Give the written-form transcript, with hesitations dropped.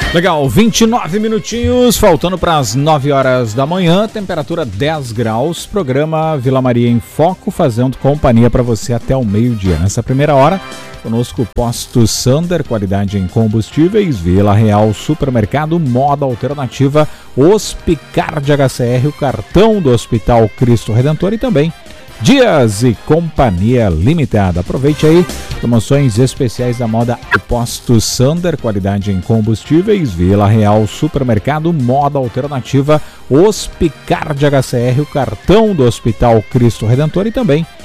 Legal, 29 minutinhos, faltando para as 9 horas da manhã, temperatura 10 graus, programa Vila Maria em Foco, fazendo companhia para você até o meio-dia. Nessa primeira hora, conosco Posto Sander, qualidade em combustíveis, Vila Real Supermercado, Moda Alternativa, Hospicard HCR, o cartão do Hospital Cristo Redentor e também Dias e Companhia Limitada. Aproveite aí, promoções especiais da moda Posto Sander, qualidade em combustíveis, Vila Real Supermercado, Moda Alternativa, Hospicard HCR, o cartão do Hospital Cristo Redentor e também